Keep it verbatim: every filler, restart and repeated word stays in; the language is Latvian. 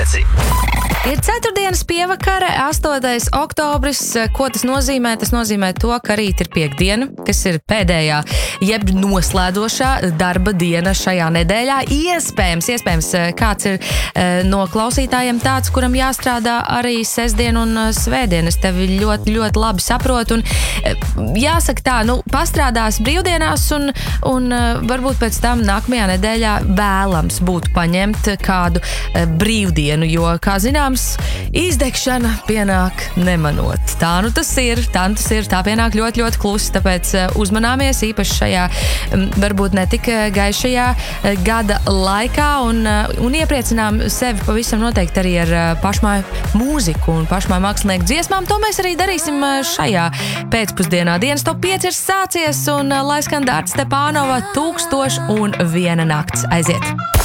pieci. Ir ceturtdienas pievakare, astotais oktobris. Ko tas nozīmē? Tas nozīmē to, ka rīt ir piekdiena, kas ir pēdējā, jeb noslēdošā darba diena šajā nedēļā. Iespējams, iespējams, kāds ir no klausītājiem tāds, kuram jāstrādā arī sestdien un svētdien. Es tevi ļoti, ļoti labi saprotu. Un jāsaka tā, nu, pastrādās brīvdienās un, un varbūt pēc tam nākamajā nedēļā vēlams būtu paņemt kādu brīvdienu, jo, kā zināms, izdegšana pienāk nemanot. Tā nu tas ir, tā nu tas ir, tā pienāk ļoti, ļoti klusi, tāpēc uzmanāmies īpaši šajā varbūt ne tik gaišajā gada laikā un, un iepriecinām sevi pavisam noteikti arī ar pašmāju mūziku un pašmāju mākslinieku dziesmām. To mēs arī darīsim šajā pēcpusdienā. Dienas top pieci ir sācies un lai skan Dārta Stepānova tūkstoš un viena nakts. Aiziet!